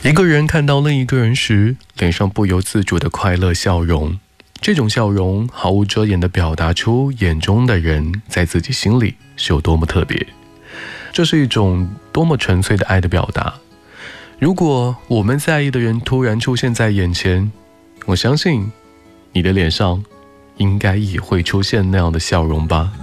一个人看到另一个人时，脸上不由自主的快乐笑容，这种笑容毫无遮掩地表达出眼中的人在自己心里是有多么特别。这是一种多么纯粹的爱的表达。如果我们在意的人突然出现在眼前，我相信你的脸上应该也会出现那样的笑容吧。